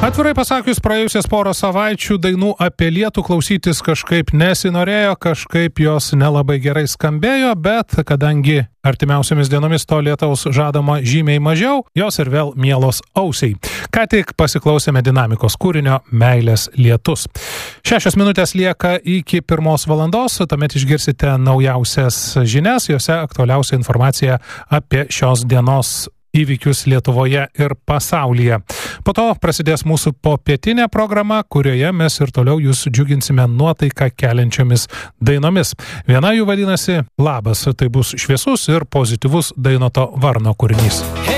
Atvirai pasakius, praėjusias porą savaičių dainų apie lietų klausytis kažkaip nesinorėjo, kažkaip jos nelabai gerai skambėjo, bet kadangi artimiausiamis dienomis to lietaus žadama žymiai mažiau, jos ir vėl mielos ausiai. Ką tik pasiklausėme dinamikos kūrinio Meilės lietus. 6 minutės lieka iki 1 valandos, tuomet išgirsite naujausias žinias, jose aktualiausia informacija apie šios dienos įvykius Lietuvoje ir pasaulyje. Po to prasidės mūsų popietinė programa, kurioje mes ir toliau jūs džiuginsime nuotaiką keliančiomis dainomis. Viena jų vadinasi Labas, tai bus šviesus ir pozityvus Dainoto Varno kūrinys.